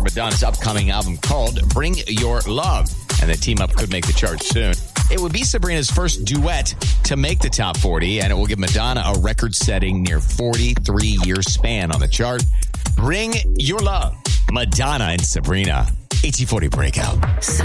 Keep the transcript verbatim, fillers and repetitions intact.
from Madonna's upcoming album called Bring Your Love. And the team up could make the chart soon. It would be Sabrina's first duet to make the top forty, and it will give Madonna a record-setting near forty-three year span on the chart. Bring Your Love. Madonna and Sabrina. eighteen forty Breakout.